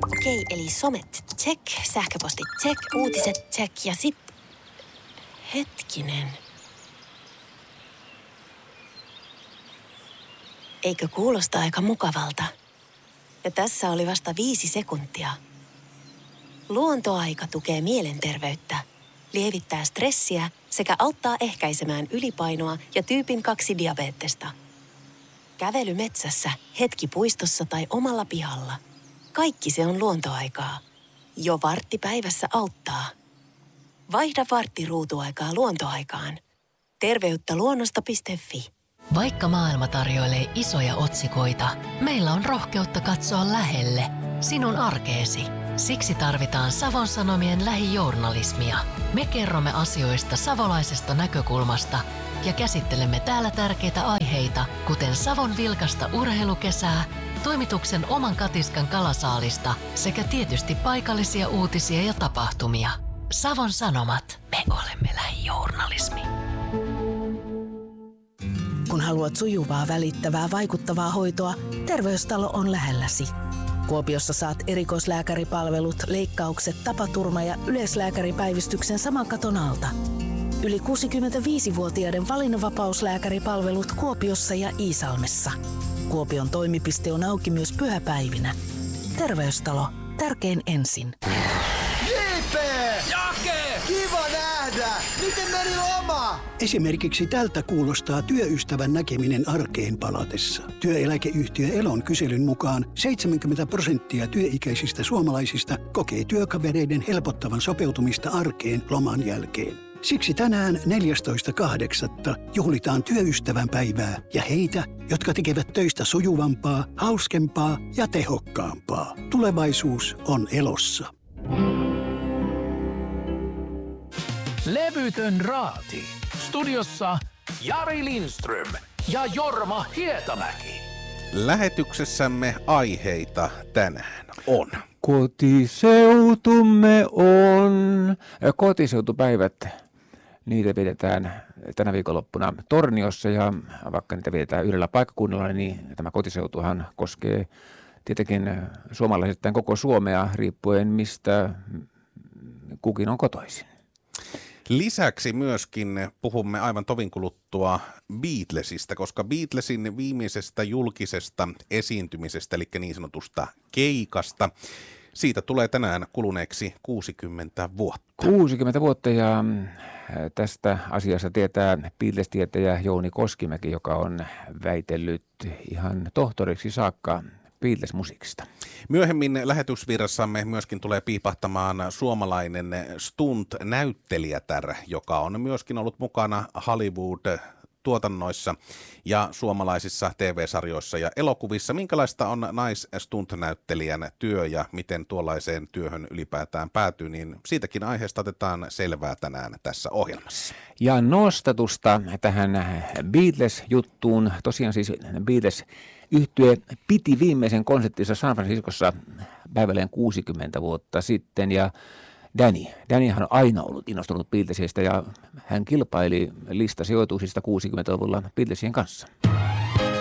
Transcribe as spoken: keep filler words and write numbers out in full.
Okei, eli somet check, sähköpostit check, uutiset check ja sit... Hetkinen. Eikö kuulosta aika mukavalta? Ja tässä oli vasta viisi sekuntia. Luontoaika tukee mielenterveyttä, lievittää stressiä sekä auttaa ehkäisemään ylipainoa ja tyypin kaksi diabeettesta. Kävely metsässä, hetki puistossa tai omalla pihalla. Kaikki se on luontoaikaa. Jo vartti päivässä auttaa. Vaihda vartti ruutuaikaa luontoaikaan. Terveyttä luonnosta piste fi. Vaikka maailma tarjoilee isoja otsikoita, meillä on rohkeutta katsoa lähelle, sinun arkeesi. Siksi tarvitaan Savon Sanomien lähijournalismia. Me kerromme asioista savolaisesta näkökulmasta ja käsittelemme täällä tärkeitä aiheita, kuten Savon vilkasta urheilukesää, toimituksen oman katiskan kalasaalista sekä tietysti paikallisia uutisia ja tapahtumia. Savon Sanomat, me olemme lähijournalismi. Kun haluat sujuvaa, välittävää, vaikuttavaa hoitoa, Terveystalo on lähelläsi. Kuopiossa saat erikoislääkäripalvelut, leikkaukset, tapaturma- ja yleislääkäripäivystyksen saman katon alta. Yli kuusikymmentäviisivuotiaiden valinnanvapauslääkäripalvelut Kuopiossa ja Iisalmessa. Kuopion toimipiste on auki myös pyhäpäivinä. Terveystalo. Tärkein ensin. J P! Jake! Kiva nähdä! Miten meni loma? Esimerkiksi tältä kuulostaa työystävän näkeminen arkeen palatessa. Työeläkeyhtiö Elon kyselyn mukaan seitsemänkymmentä prosenttia työikäisistä suomalaisista kokee työkavereiden helpottavan sopeutumista arkeen loman jälkeen. Siksi tänään neljästoista kahdeksatta juhlitaan työystävän päivää ja heitä, jotka tekevät töistä sujuvampaa, hauskempaa ja tehokkaampaa. Tulevaisuus on Elossa. Levytön raati. Studiossa Jari Lindström ja Jorma Hietamäki. Lähetyksessämme aiheita tänään on. Kotiseutumme on. Kotiseutupäivät. Niitä pidetään tänä viikonloppuna Torniossa ja vaikka niitä pidetään yhdellä paikkakunnalla, niin tämä kotiseutuhan koskee tietenkin suomalaisittain koko Suomea riippuen mistä kukin on kotoisin. Lisäksi myöskin puhumme aivan tovin kuluttua Beatlesista, koska Beatlesin viimeisestä julkisesta esiintymisestä, eli niin sanotusta keikasta, siitä tulee tänään kuluneeksi kuusikymmentä vuotta. kuusikymmentä vuotta ja tästä asiasta tietää Beatles-tietäjä Jouni Koskimäki, joka on väitellyt ihan tohtoriksi saakka Beatles-musiikista. Myöhemmin lähetysvirrassamme myöskin tulee piipahtamaan suomalainen stunt-näyttelijätär, joka on myöskin ollut mukana Hollywood-tuotannoissa ja suomalaisissa T V-sarjoissa ja elokuvissa. Minkälaista on nais-stunt-näyttelijän työ ja miten tuollaiseen työhön ylipäätään päätyy, niin siitäkin aiheesta otetaan selvää tänään tässä ohjelmassa. Ja nostatusta tähän Beatles-juttuun, tosiaan siis Beatles yhtye piti viimeisen konserttinsa San Franciscossa päivälleen kuusikymmentä vuotta sitten ja Danny, Dannyhan on aina ollut innostunut Beatlesista ja hän kilpaili listasijoituksista kuusikymmentäluvulla Beatlesien kanssa.